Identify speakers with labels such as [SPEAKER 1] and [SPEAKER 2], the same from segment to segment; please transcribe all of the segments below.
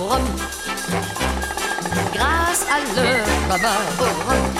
[SPEAKER 1] au rhum. Grâce à leur baba au rhum.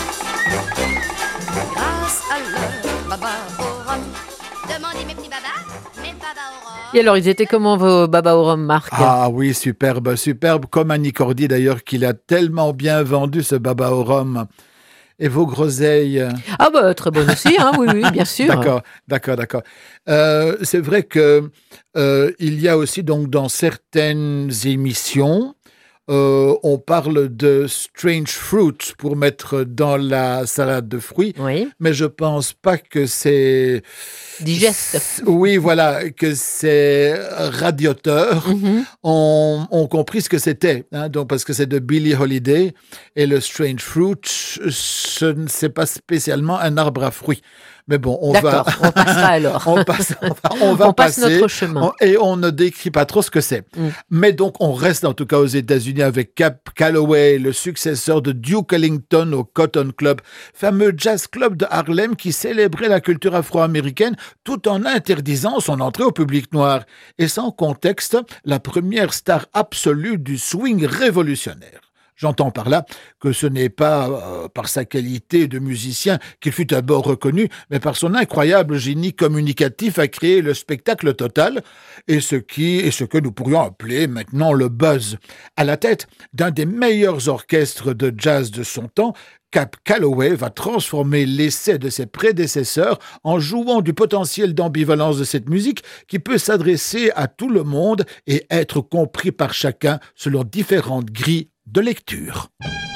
[SPEAKER 1] Grâce à leur baba au rhum. Demandez mes petits babas, mes babas au rhum.
[SPEAKER 2] Et alors, ils étaient comment vos babas au rhum, Marc?
[SPEAKER 3] Ah oui, superbe, superbe, comme Annie Cordy d'ailleurs, qu'il a tellement bien vendu ce baba au rhum. Et vos groseilles?
[SPEAKER 2] Ah bah, très bonne aussi, hein, oui, oui, bien sûr.
[SPEAKER 3] D'accord. C'est vrai que il y a aussi donc dans certaines émissions, on parle de strange fruit pour mettre dans la salade de fruits,
[SPEAKER 2] Oui,
[SPEAKER 3] mais je pense pas que c'est...
[SPEAKER 2] digeste.
[SPEAKER 3] Oui, voilà, que c'est radiateur.
[SPEAKER 2] Mhm.
[SPEAKER 3] On compris ce que c'était, hein, donc parce que c'est de Billie Holiday et le strange fruit, c'est pas spécialement un arbre à fruits. Mais bon, on
[SPEAKER 2] D'accord, on passera alors.
[SPEAKER 3] on va
[SPEAKER 2] On passe
[SPEAKER 3] passer,
[SPEAKER 2] notre chemin.
[SPEAKER 3] et on ne décrit pas trop ce que c'est.
[SPEAKER 2] Mm.
[SPEAKER 3] Mais donc, on reste en tout cas aux États-Unis avec Cap Calloway, le successeur de Duke Ellington au Cotton Club, fameux jazz club de Harlem qui célébrait la culture afro-américaine tout en interdisant son entrée au public noir. Et sans contexte, la première star absolue du swing révolutionnaire. J'entends par là que ce n'est pas par sa qualité de musicien qu'il fut d'abord reconnu, mais par son incroyable génie communicatif à créer le spectacle total et ce que nous pourrions appeler maintenant le buzz. À la tête d'un des meilleurs orchestres de jazz de son temps, Cap Calloway va transformer l'essai de ses prédécesseurs en jouant du potentiel d'ambivalence de cette musique qui peut s'adresser à tout le monde et être compris par chacun selon différentes grilles de lecture.